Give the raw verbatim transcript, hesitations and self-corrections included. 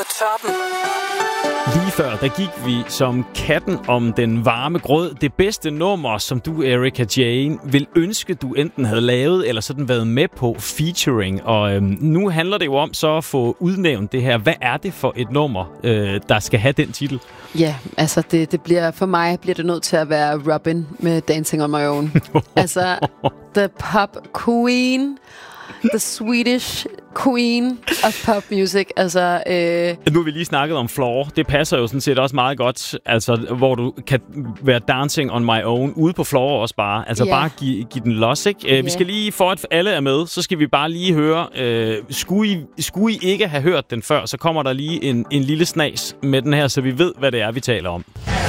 Toppen. Lige før, der gik vi som katten om den varme grød. Det bedste nummer, som du, Erika Jane, vil ønske, du enten havde lavet, eller sådan været med på featuring. Og øhm, nu handler det jo om så at få udnævnt det her. Hvad er det for et nummer, øh, der skal have den titel? Ja, altså det, det bliver, for mig bliver det nødt til at være Robyn med Dancing on My Own. Altså, the pop queen... The Swedish queen of pop music. Altså, øh... Nu har vi lige snakket om Floor. Det passer jo sådan set også meget godt. Altså, hvor du kan være dancing on my own ude på Floor også bare. Altså, yeah. bare give, give den los, ikke? Uh, yeah. Vi skal lige, for at alle er med, så skal vi bare lige høre. Uh, skulle, I, skulle I ikke have hørt den før, så kommer der lige en, en lille snas med den her, så vi ved, hvad det er, vi taler om.